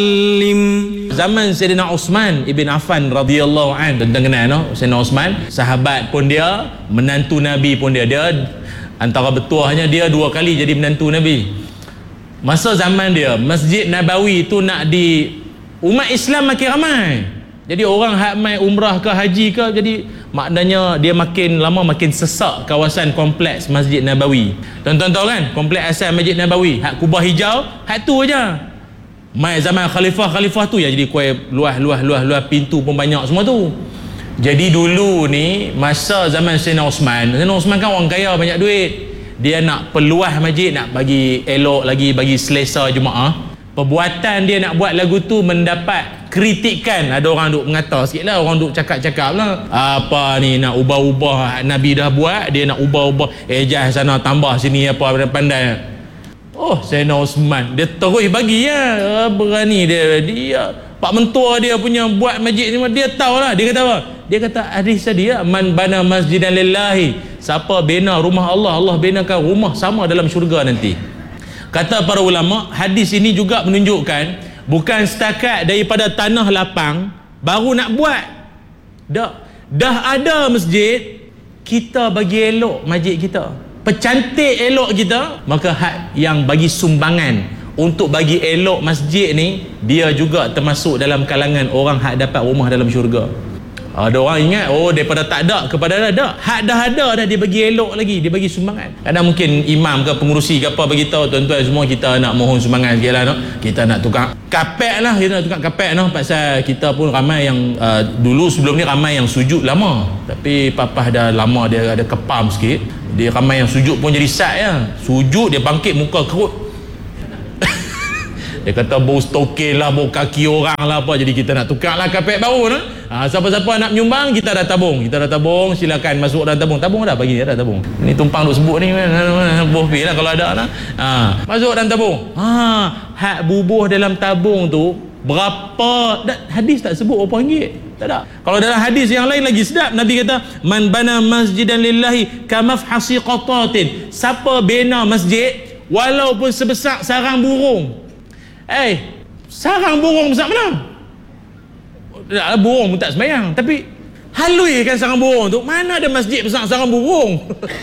Zaman Sayyidina Osman ibn Affan radhiyallahu an, tentang kenal no? Sayyidina Osman, sahabat pun dia, menantu Nabi pun dia. Dia antara bertuahnya dia 2 kali jadi menantu Nabi. Masa zaman dia, Masjid Nabawi tu nak di umat Islam makin ramai. Jadi orang hak mai umrah ke haji ke, jadi maknanya dia makin lama makin sesak kawasan kompleks Masjid Nabawi. Tuan-tuan tahu kan, kompleks asal Masjid Nabawi, hak kubah hijau, hak tu aja. Mai zaman khalifah tu ya, jadi kuai luas pintu pun banyak semua tu. Jadi dulu ni masa zaman Sayyidina Osman kan orang kaya banyak duit. Dia nak peluas masjid, nak bagi elok lagi, bagi selesa jemaah. Perbuatan dia nak buat lagu tu mendapat kritikan. Ada orang duk mengata sikit lah, orang duk cakap-cakap lah, apa ni nak ubah-ubah, Nabi dah buat, dia nak ubah-ubah, ejah sana tambah sini apa, pandai. Oh, Sayyidina Osman dia terus bagi ya, berani dia Pak Mentua dia punya buat masjid ni, dia tahu lah. Dia kata apa? Dia kata hadis tadi ya, man bana masjidan lillahi, siapa bina rumah Allah, Allah binakan rumah sama dalam syurga nanti. Kata para ulama, hadis ini juga menunjukkan bukan setakat daripada tanah lapang baru nak buat. Dah ada masjid, kita bagi elok masjid kita, percantik elok kita, maka hak yang bagi sumbangan untuk bagi elok masjid ni, dia juga termasuk dalam kalangan orang hak dapat rumah dalam syurga. Ada orang ingat, oh daripada tak ada kepada ada, hak dah ada dah, dia bagi elok lagi, dia bagi sumbangan. Kadang mungkin imam ke pengurusi ke apa beritahu, tuan-tuan semua kita nak mohon sumbangan sikit lah, no? Kita nak tukar kapek lah, kita nak tukar kapek, no? Pasal kita pun ramai yang dulu sebelum ni ramai yang sujud lama, tapi papah dah lama dia ada kepam sikit, dia ramai yang sujud pun jadi sat ya. Sujud dia bangkit muka kerut. Dia kata bau stokin lah, bau kaki orang lah apa, jadi kita nak tukar lah kapek baru, no? Siapa-siapa nak menyumbang, kita dah tabung, silakan masuk dalam tabung dah, bagi dia dah tabung. Ni tumpang duk sebut ni, boh pi lah kalau ada lah. Masuk dalam tabung. Hak bubuh dalam tabung tu berapa, hadis tak sebut berapa ringgit, tak ada. Kalau dalam hadis yang lain lagi sedap, Nabi kata man bana masjidan lillahi kamafhasi qatatin, siapa bina masjid walaupun sebesar sarang burung. Sarang burung besar mana? Burung pun tak sembahyang, tapi halui kan sarang burung tu, mana ada masjid besar sarang burung?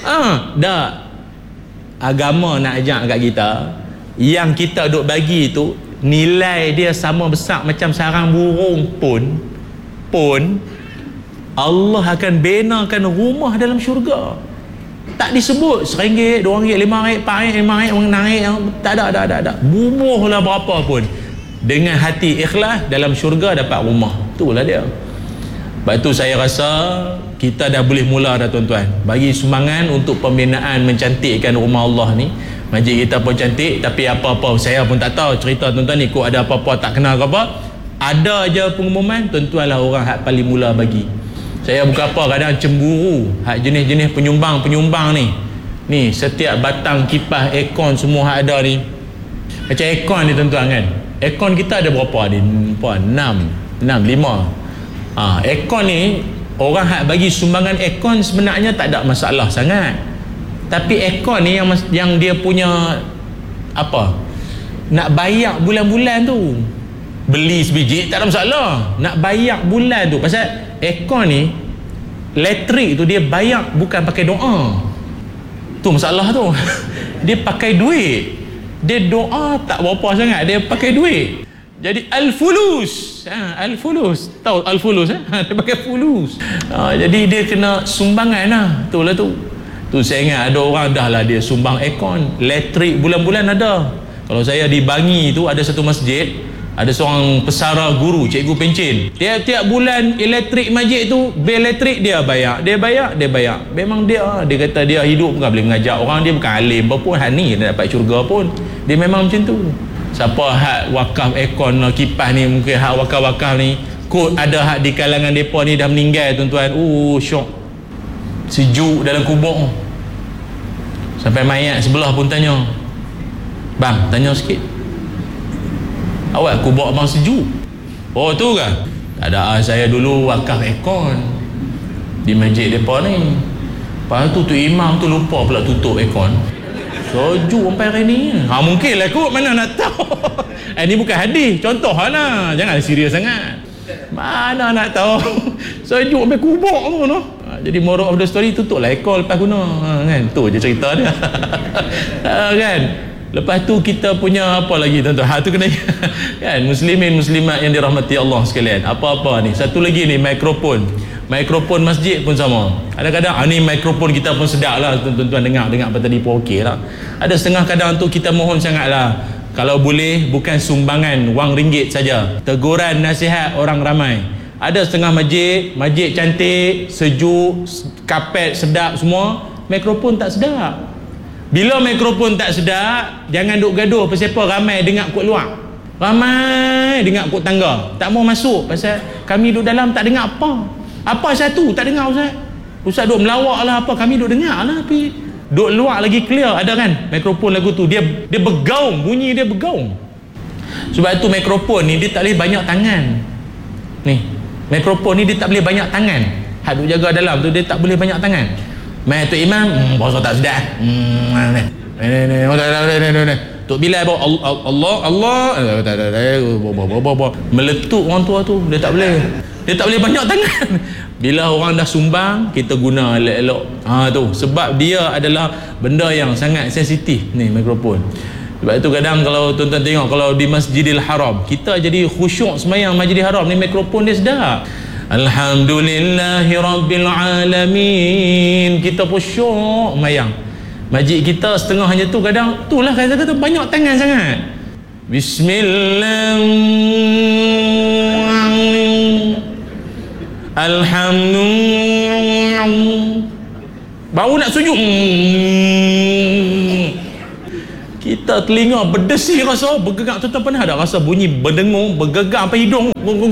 Dah agama nak ajak kat kita, yang kita duk bagi tu nilai dia sama besar macam sarang burung pun Allah akan binakan rumah dalam syurga. Tak disebut RM1, RM2, RM5, RM4, RM5, RM6, tak ada. Bubuhlah berapa pun, dengan hati ikhlas dalam syurga dapat rumah. Itulah dia. Sebab tu saya rasa kita dah boleh mula dah tuan-tuan, bagi sumbangan untuk pembinaan mencantikkan rumah Allah ni. Masjid kita pun cantik, tapi apa-apa saya pun tak tahu cerita tuan-tuan ni, kok ada apa-apa tak kenal ke apa, ada je pengumuman, tuan-tuan lah orang hak paling mula bagi. Saya bukan apa, kadang cemburu hak jenis-jenis penyumbang ni setiap batang kipas aircon semua hak ada ni. Macam aircon ni tuan-tuan kan, aircon kita ada berapa ni? 5 aircon ni, orang hak bagi sumbangan aircon sebenarnya tak ada masalah sangat, tapi aircon ni yang dia punya apa, nak bayar bulan-bulan tu, beli sebiji tak ada masalah, nak bayar bulan tu. Pasal aircon ni, elektrik tu dia bayar bukan pakai doa, tu masalah tu. Dia pakai duit, dia doa tak berapa sangat, dia pakai duit. Jadi al-fulus, tahu al-fulus dia pakai fulus. Jadi dia kena sumbangan lah, itulah tu. Tu saya ingat ada orang dah lah dia sumbang aircon, elektrik bulan-bulan ada. Kalau saya di Bangi tu ada satu masjid, ada seorang pesara guru, cikgu pencen, tiap-tiap bulan elektrik masjid tu, bil elektrik dia bayar. Memang dia kata dia hidup bukan boleh mengajak orang, dia bukan alim pun, hak ni dia dapat syurga pun, dia memang macam tu. Siapa hak wakaf aircon kipas ni, mungkin hak wakaf-wakaf ni, kot ada hak di kalangan mereka ni dah meninggal tuan-tuan. Syok, sejuk dalam kubur, sampai mayat sebelah pun tanya, bang tanya sikit, awak kubur abang sejuk? Oh tu kan? Tak ada, saya dulu wakaf aircon di masjid mereka ni. Lepas tu imam tu lupa pula tutup aircon, sejuk sampai hari ni. Mungkin lah kot, mana nak tahu. Ini bukan hadis, contoh lah. Jangan serius sangat. Mana nak tahu. Sejuk sampai kubur tu no. Jadi moral of the story, tutuplah ekor lepas guna. Kan? Tu je cerita dia. Kan? Lepas tu kita punya apa lagi tuan-tuan? Tu kena kan, muslimin muslimat yang dirahmati Allah sekalian. Apa-apa ni? Satu lagi ni, mikrofon. Mikrofon masjid pun sama. Kadang-kadang ni mikrofon kita pun sedap lah tuan-tuan dengar apa tadi pun okey lah. Ada setengah kadang tu kita mohon sangatlah, kalau boleh bukan sumbangan wang ringgit saja, teguran nasihat orang ramai. Ada setengah masjid cantik, sejuk, kapet sedap semua, mikrofon tak sedap. Bila mikrofon tak sedap, jangan duk gaduh pasal apa ramai dengar kat luar. Ramai dengar kat tangga, tak mau masuk pasal kami duduk dalam tak dengar apa. Apa satu tak dengar Ustaz? Ustaz duk melawak lah apa, kami duk dengar lah, tapi duk luar lagi clear. Ada kan mikrofon lagu tu, dia bergaung, bunyi dia bergaung. Sebab tu mikrofon ni dia tak boleh banyak tangan. Ni mikrofon ni dia tak boleh banyak tangan. Hak duk jaga dalam tu dia tak boleh banyak tangan. Mai tu imam bahasa tak sedap. Tok Bilal bawa Allah meletup orang tua tu, dia tak boleh banyak tangan. Bila orang dah sumbang, kita guna elok-elok. Tu sebab dia adalah benda yang sangat sensitif ni mikrofon. Sebab itu kadang kalau tuan-tuan tengok, kalau di Masjidil Haram kita jadi khusyuk sembahyang Masjidil Haram ni, mikrofon dia sedap. Alhamdulillahi Rabbil Alamin, kita khusyuk sembahyang. Masjid kita setengahnya tu kadang itulah kata banyak tangan sangat. Bismillah, alhamdulillah, baru nak sujud kita telinga berdesi, rasa bergegak. Tuan-tuan pernah ada rasa bunyi berdengung, bergegak apa hidung?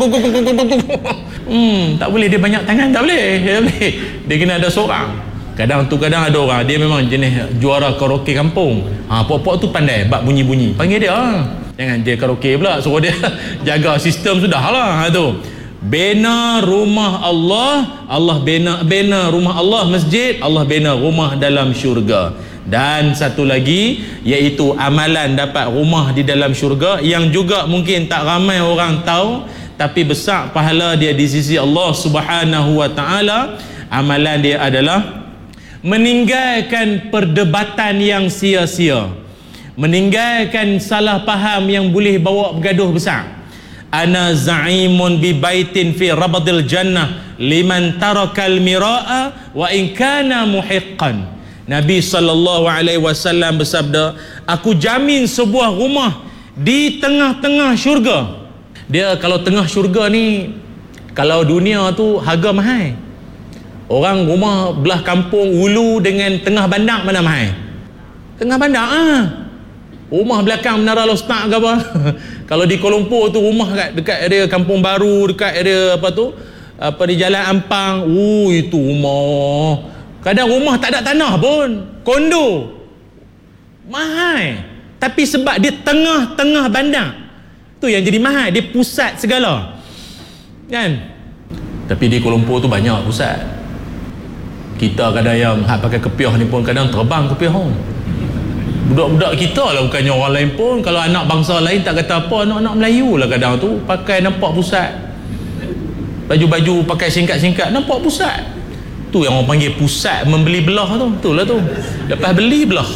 Tak boleh dia banyak tangan, tak boleh. Dia kena ada seorang. Kadang ada orang dia memang jenis juara karaoke kampung. Pok-pok tu pandai bab bunyi-bunyi. Panggil dia. Jangan dia karaoke pula, suruh dia jaga sistem sudahlah. Tu bina rumah Allah, Allah bina rumah Allah masjid, Allah bina rumah dalam syurga. Dan satu lagi iaitu amalan dapat rumah di dalam syurga yang juga mungkin tak ramai orang tahu, tapi besar pahala dia di sisi Allah Subhanahu wa taala. Amalan dia adalah meninggalkan perdebatan yang sia-sia, meninggalkan salah faham yang boleh bawa bergaduh besar. Ana za'imun bi baitin fi rabadil jannah liman tarakal mira'a wa in kana muhiqqan. Nabi SAW bersabda, aku jamin sebuah rumah di tengah-tengah syurga. Dia kalau tengah syurga ni, kalau dunia tu harga mahal. Orang rumah belah kampung Ulu dengan tengah bandar mana mahal? Tengah bandar Rumah belakang Menara Lostak ke apa. Kalau di Kuala Lumpur tu rumah dekat area Kampung Baru, dekat area di Jalan Ampang, itu rumah. Kadang rumah tak ada tanah pun, kondo mahal. Tapi sebab dia tengah-tengah bandar, tu yang jadi mahal. Dia pusat segala kan. Tapi di Kuala Lumpur tu banyak pusat. Kita kadang yang pakai kepiah ni pun kadang terbang kepiah. Budak-budak kita lah, bukannya orang lain pun. Kalau anak bangsa lain tak kata apa, anak-anak Melayu lah kadang tu pakai nampak pusat, baju-baju pakai singkat-singkat nampak pusat. Tu yang orang panggil pusat membeli belah tu. Itulah tu. Lepas beli belah.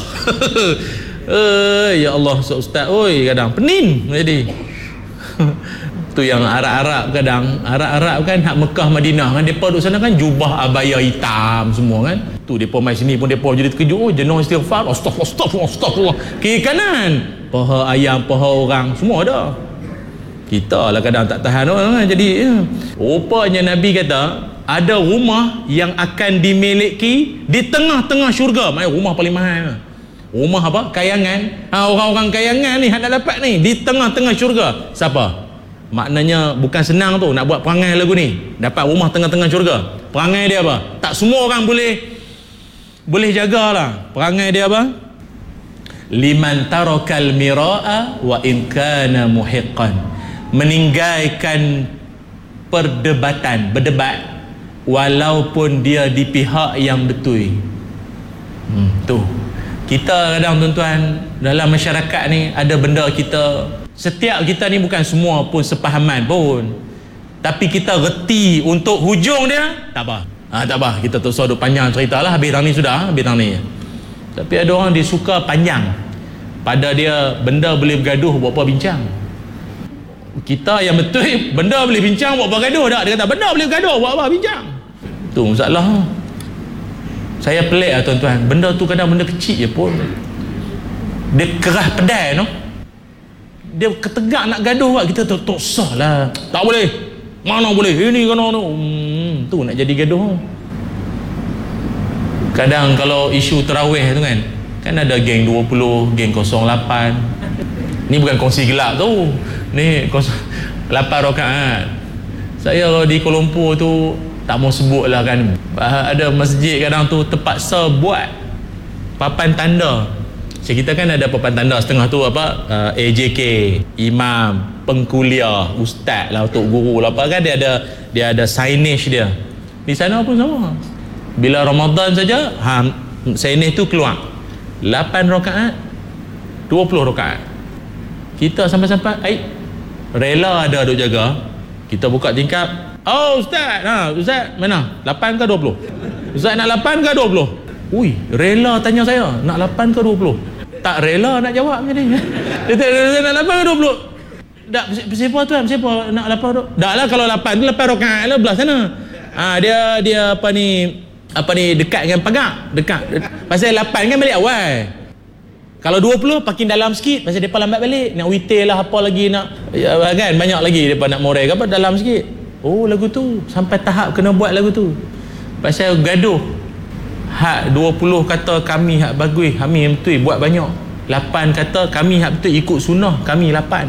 Ya Allah, ustaz kadang pening jadi. Tu yang Arab-Arab kadang, Arab-Arab kan hak Mekah Madinah kan, depa duduk sana kan jubah abaya hitam semua kan. Tu depa mai sini pun depa jadi terkejut, jenuh istighfar, astagfirullah. Kiri kanan paha ayam, paha orang semua ada. Kita lah kadang tak tahan orang kan. Jadi rupanya Nabi kata ada rumah yang akan dimiliki di tengah-tengah syurga. Maksudnya rumah paling mahal. Rumah apa? Kayangan. Orang-orang kayangan ni hak nak dapat ni di tengah-tengah syurga. Siapa? Maknanya bukan senang tu nak buat perangai lagu ni, dapat rumah tengah-tengah syurga. Perangai dia apa? Tak semua orang boleh jagalah. Perangai dia apa? Liman tarakal mira'a wa in kana muhiqqan. Meninggalkan perdebatan, berdebat walaupun dia di pihak yang betul. Tu kita kadang tuan-tuan dalam masyarakat ni ada benda kita Setiap kita ni bukan semua pun sepahaman pun, tapi kita reti untuk hujung dia, tak apa. Tak apa, kita tak usah duk panjang cerita lah, habis tang ni sudah, habis tang ni. Tapi ada orang dia suka panjang. Pada dia benda boleh bergaduh, buat apa bincang. Kita yang betul, benda boleh bincang, buat apa gaduh tak? Dia kata benda boleh bergaduh, buat apa bincang. Tu masalah. Saya pelik lah tuan-tuan, benda tu kadang benda kecil je pun dia keras pedai no? Dia ketegak nak gaduh buat kita tak sah lah, tak boleh, mana boleh ini kena tu. Tu nak jadi gaduh. Kadang kalau isu tarawih tu kan ada geng 20, geng 08. Ni bukan kongsi gelap tu, ni 8 rakaat. Saya di Kuala Lumpur tu tak mau sebut lah kan, ada masjid kadang tu terpaksa buat papan tanda. Kita kan ada papan tanda setengah tu apa, AJK, imam, pengkuliah, ustaz lah, untuk guru lah apa kan, dia ada signage dia. Di sana pun sama. Bila Ramadan saja, signage tu keluar 8 rakaat, 20 rakaat. Kita sampai-sampai rela ada duk jaga. Kita buka tingkap, oh ustaz, ustaz mana? 8 ke 20? Ustaz nak 8 ke 20? Ui, rela tanya saya, nak 8 ke 20? Tak rela nak jawab macam ni. Dia nak 8 ke 20? Tak, siapa tuan? Siapa nak 8 tu? Dah lah, kalau 8 tu 8 rakaat lah belah sana. Dia apa ni dekat dengan pagar, dekat. Pasal 8 kan balik awal. Kalau 20 parking dalam sikit, pasal depa lambat balik. Nak witir lah apa lagi nak, kan banyak lagi depa nak morai ke apa, dalam sikit. Oh, lagu tu sampai tahap kena buat lagu tu. Pasal gaduh. Hak 20 kata kami hak bagus, kami yang betul buat banyak. 8 kata kami hak betul ikut sunnah, kami 8.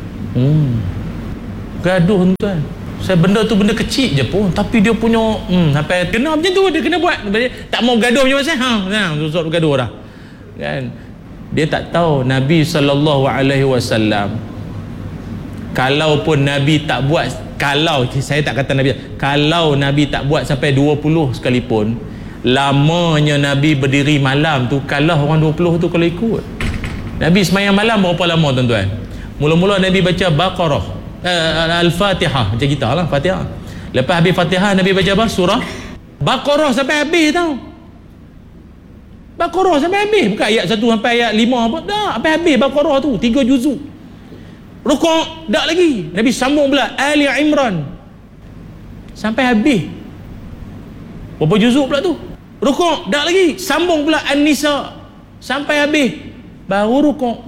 Gaduh tuan. Saya benda tu benda kecil je pun, tapi dia punya sampai kena macam tu, dia kena buat. Tak mau gaduh macam mana? Susah gaduh dah. Kan? Dia tak tahu Nabi SAW, kalaupun Nabi tak buat, kalau saya tak kata Nabi, kalau Nabi tak buat sampai 20 sekalipun, lamanya Nabi berdiri malam tu kalah orang 20 tu kalau ikut. Nabi semayang malam berapa lama tuan-tuan? Mula-mula Nabi baca Baqarah, Al-Fatihah macam kita lah, Fatihah. Lepas habis Fatihah Nabi baca apa? Surah Baqarah sampai habis tau. Baqarah sampai habis, bukan ayat 1 sampai ayat 5 apa, dah sampai habis Baqarah tu 3 juzuk. Rukuk dak lagi, Nabi sambung pula Ali Imran sampai habis. Berapa juzuk pula tu? Rukuk dak lagi, sambung pula An-Nisa sampai habis, baru rukuk.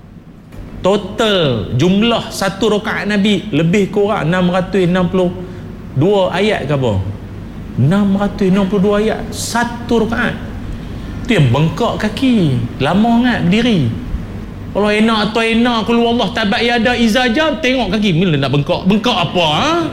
Total jumlah satu rakaat Nabi lebih kurang 662 ayat ke apa? 662 ayat satu rakaat. Tu yang bengkak kaki, lama sangat berdiri. Kalau enak atau enak kalau Allah tabat yada izajab, tengok kaki bila nak bengkak apa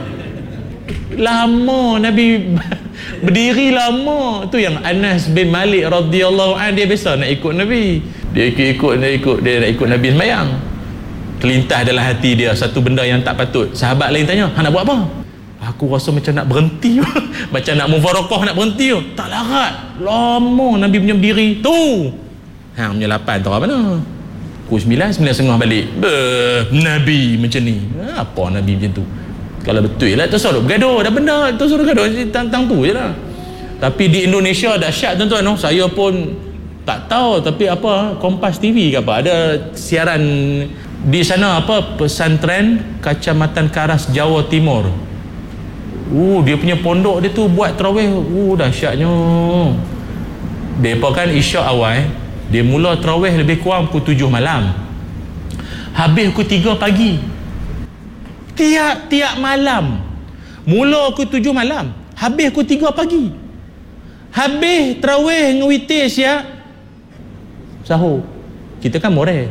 lama Nabi berdiri lama. Tu yang Anas bin Malik radhiyallahu anhu, dia biasa nak ikut Nabi, dia nak ikut Nabi sembahyang. Terlintas dalam hati dia satu benda yang tak patut. Sahabat lain tanya, hang nak buat apa? Aku rasa macam nak berhenti macam nak mufarakah, nak berhenti tak larat. Lama Nabi punya berdiri tu. Hang punya 8 tahu mana? Pukul 9:30 balik. Nabi macam ni. Apa Nabi macam tu? Kalau betul lah, terus suruh bergaduh dah benda, terus suruh gaduh tentang tu je lah. Tapi di Indonesia dahsyat tuan-tuan. Saya pun tak tahu, tapi apa, Kompas TV ke apa, ada siaran di sana apa, pesantren Kecamatan Karas, Jawa Timur. Dia punya pondok dia tu buat tarawih. Dahsyatnya. Depa kan isyak awal, dia mula tarawih lebih kurang pukul 7 malam. Habis pukul 3 pagi. Tiap-tiap malam. Mula pukul 7 malam, habis pukul 3 pagi. Habis tarawih ngewitir siap sahur. Kita kan moral.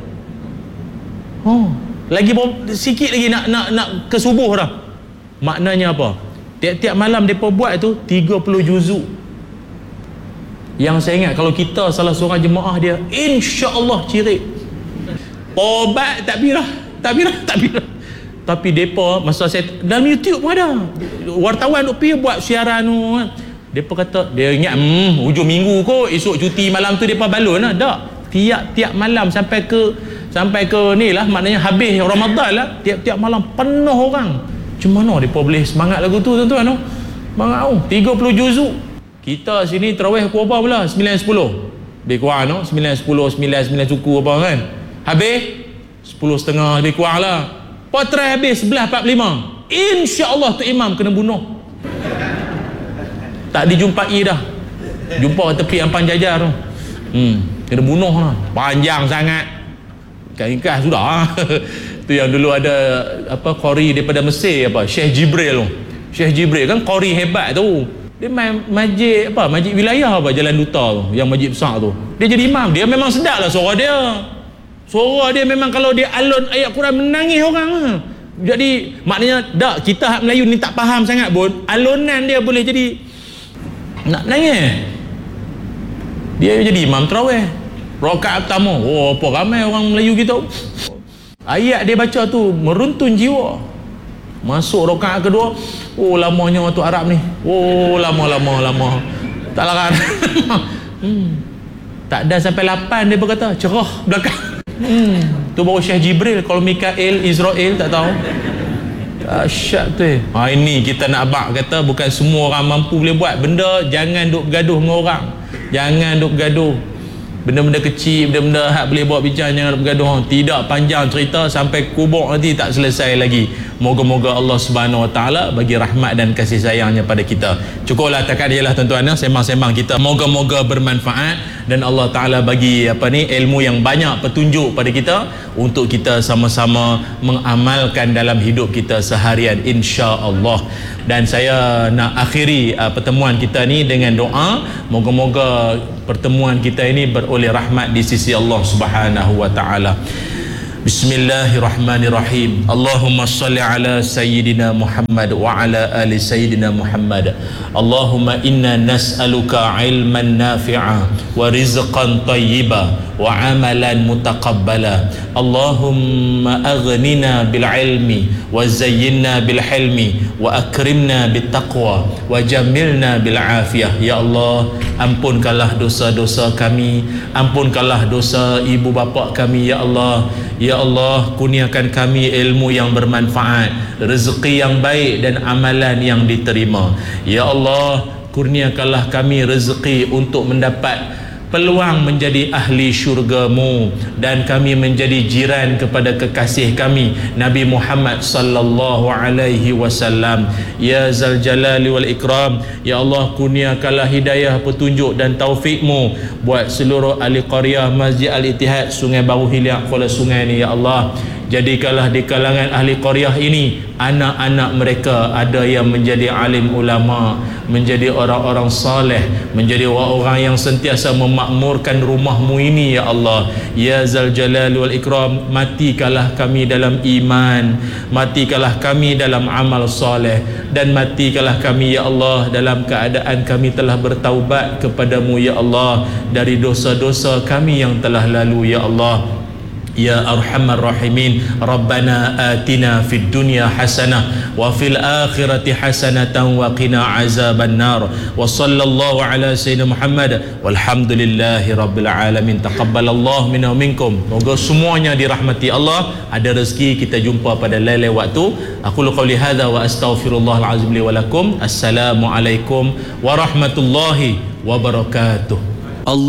Lagi sikit lagi nak ke subuh dah. Maknanya apa? Tiap-tiap malam mereka buat tu 30 juzuk. Yang saya ingat, kalau kita salah seorang jemaah dia, insya-Allah cirit. Obat takbirah. Tapi depa masa saya dalam YouTube pun ada. Wartawan duk pergi buat siaran tu. Depa kata dia ingat hujung minggu kot, esok cuti malam tu depa balun lah. Tak. Tiap-tiap malam sampai ke sampai ke ni lah, maknanya habis Ramadan lah, tiap-tiap malam penuh orang. Macam mana dia boleh semangat lagu tu tuan-tuan tu? Semangat tu 30 juzuk. Kita sini tarawih pukul apa pula? 9.10 lebih kurang tu, 9.10 9 cukup apa kan, habis 10.30 lebih kurang lah. Potret habis 11.45, insya-Allah tu imam kena bunuh, tak dijumpai dah, jumpa tepi Ampang Jajar tu, kena bunuh lah, panjang sangat, ikan sudah. Tu yang dulu ada apa qori daripada Mesir, apa Syekh Jibril tu, Syekh Jibril kan qori hebat tu, dia main masjid apa, masjid wilayah apa Jalan Duta tu, yang masjid besar tu, dia jadi imam. Dia memang sedap lah suara dia, suara dia memang kalau dia alun ayat Quran menangis orang lah. Jadi maknanya dak, kita hak Melayu ni tak faham sangat pun, alunan dia boleh jadi nak nangis. Dia jadi imam tarawih rakaat pertama, oh apa ramai orang Melayu kita, ayat dia baca tu meruntun jiwa. Masuk rakaat kedua, oh lamanya waktu Arab ni, oh lama tak larang. Tak ada sampai 8 dia berkata cerah belakang. Tu baru Syekh Jibril. Kalau Mikael, Israel tak tahu. Dahsyat tu. Ini kita nak abang kata bukan semua orang mampu boleh buat benda. Jangan duk bergaduh dengan orang, jangan duk bergaduh benda-benda kecil, benda-benda hak boleh bawa bincang, jangan duk bergaduh. Tidak panjang cerita sampai kubur nanti tak selesai lagi. Moga-moga Allah Subhanahu Wa Taala bagi rahmat dan kasih sayangnya pada kita. Cukuplah takat dia lah tuan-tuan, sembang-sembang kita. Moga-moga bermanfaat dan Allah Taala bagi ilmu yang banyak, petunjuk pada kita untuk kita sama-sama mengamalkan dalam hidup kita seharian, insya-Allah. Dan saya nak akhiri pertemuan kita ni dengan doa, moga-moga pertemuan kita ini beroleh rahmat di sisi Allah Subhanahu Wa Taala. Bismillahirrahmanirrahim. Allahumma salli ala Sayyidina Muhammad wa ala ali Sayyidina Muhammad. Allahumma inna nas'aluka ilman nafi'a wa rizqan tayyiba wa amalan mutaqabbala. Allahumma aghnina bil ilmi wa zayyinna bil hilmi wa akrimna bit taqwa wa jamilna bil afiyah. Ya Allah, ampunkanlah dosa-dosa kami, ampunkanlah dosa ibu bapa kami ya Allah. Ya Allah, kurniakan kami ilmu yang bermanfaat, rezeki yang baik dan amalan yang diterima. Ya Allah, kurniakanlah kami rezeki untuk mendapat peluang menjadi ahli syurga-Mu dan kami menjadi jiran kepada kekasih kami Nabi Muhammad sallallahu alaihi wasallam. Ya Zal Jalali wal Ikram, ya Allah, kurniakanlah hidayah, petunjuk dan taufik-Mu buat seluruh ahli qaryah Masjid Al-Ittihad Sungai Baru Hilyak Kuala Sungai ni ya Allah. Jadikanlah di kalangan ahli qaryah ini anak-anak mereka ada yang menjadi alim ulama, menjadi orang-orang saleh, menjadi orang-orang yang sentiasa memakmurkan rumah-Mu ini ya Allah. Ya Zal Jalal wal Ikram, matikanlah kami dalam iman, matikanlah kami dalam amal saleh, dan matikanlah kami ya Allah dalam keadaan kami telah bertaubat kepadamu ya Allah dari dosa-dosa kami yang telah lalu ya Allah. Ya Arhamar Rahimin, Rabbana atina fid dunya hasanah wa fil akhirati hasanatan wa qina azaban nar. Wa sallallahu ala sayyidina Muhammad walhamdulillahi rabbil alamin. Taqabbalallahu minna wa minkum. Moga semuanya dirahmati Allah, ada rezeki kita jumpa pada lain-lain waktu. Aku qauli hadza wa astaghfirullahal azim li wa lakum. Assalamualaikum warahmatullahi wabarakatuh.